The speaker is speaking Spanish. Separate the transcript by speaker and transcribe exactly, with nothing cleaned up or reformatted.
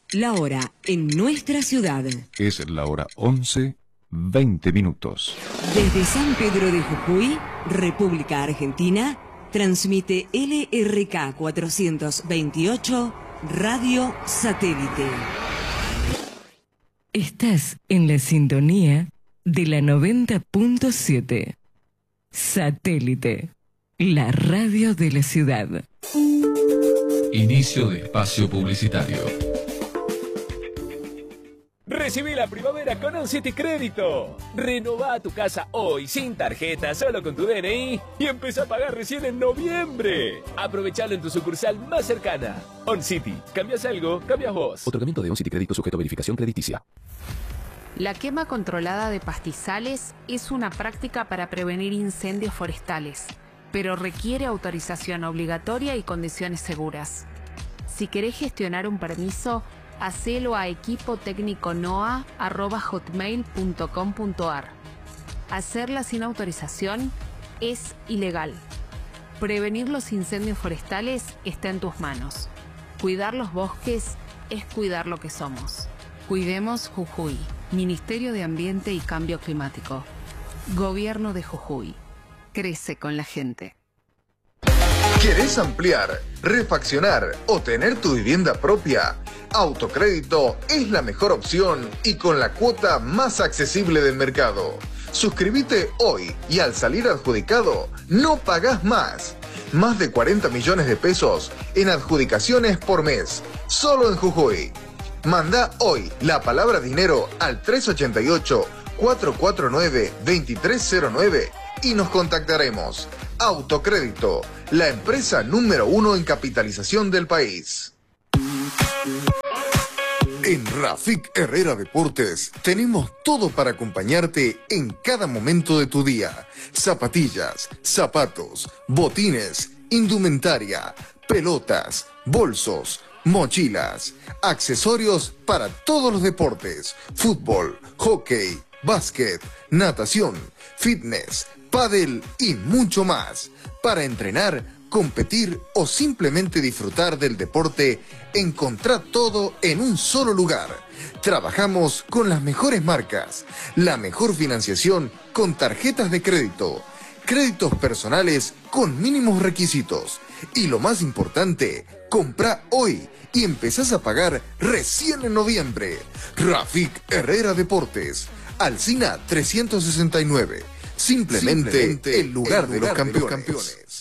Speaker 1: La hora en nuestra ciudad.
Speaker 2: Es la hora once, veinte minutos.
Speaker 1: Desde San Pedro de Jujuy, República Argentina, transmite L R K cuatrocientos veintiocho, Radio Satélite.
Speaker 3: Estás en la sintonía de la noventa punto siete. Satélite, la radio de la ciudad.
Speaker 4: Inicio de espacio publicitario.
Speaker 5: Recibí la primavera con OnCity Crédito. Renová tu casa hoy sin tarjeta, solo con tu D N I y empezá a pagar recién en noviembre. Aprovechalo en tu sucursal más cercana. OnCity. ¿Cambias algo? Cambias vos.
Speaker 6: Otorgamiento de OnCity Crédito sujeto a verificación crediticia.
Speaker 7: La quema controlada de pastizales es una práctica para prevenir incendios forestales, pero requiere autorización obligatoria y condiciones seguras. Si querés gestionar un permiso, hacelo a equipo técnico noa arroba hotmail punto com punto ar. Hacerla sin autorización es ilegal. Prevenir los incendios forestales está en tus manos. Cuidar los bosques es cuidar lo que somos. Cuidemos Jujuy. Ministerio de Ambiente y Cambio Climático. Gobierno de Jujuy. Crece con la gente.
Speaker 8: ¿Querés ampliar, refaccionar o tener tu vivienda propia? Autocrédito es la mejor opción y con la cuota más accesible del mercado. Suscríbete hoy y al salir adjudicado no pagás más. Más de cuarenta millones de pesos en adjudicaciones por mes, solo en Jujuy. Manda hoy la palabra dinero al tres ocho ocho, cuatro cuatro nueve, dos tres cero nueve y nos contactaremos. Autocrédito, la empresa número uno en capitalización del país. En Rafik Herrera Deportes tenemos todo para acompañarte en cada momento de tu día. Zapatillas, zapatos, botines, indumentaria, pelotas, bolsos, mochilas, accesorios para todos los deportes, fútbol, hockey, básquet, natación, fitness, pádel y mucho más. Para entrenar, competir o simplemente disfrutar del deporte, encontrá todo en un solo lugar. Trabajamos con las mejores marcas, la mejor financiación con tarjetas de crédito, créditos personales con mínimos requisitos. Y lo más importante, comprá hoy y empezás a pagar recién en noviembre. Rafik Herrera Deportes, Alsina trescientos sesenta y nueve. Simplemente, Simplemente el lugar, el lugar de los campeones. De los campeones.